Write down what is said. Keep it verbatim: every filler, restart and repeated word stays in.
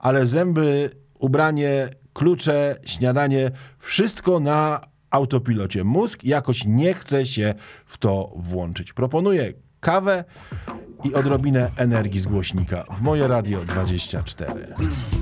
ale zęby, ubranie, klucze, śniadanie, wszystko na autopilocie. Mózg jakoś nie chce się w to włączyć. Proponuję kawę i odrobinę energii z głośnika w Moje Radio dwadzieścia cztery.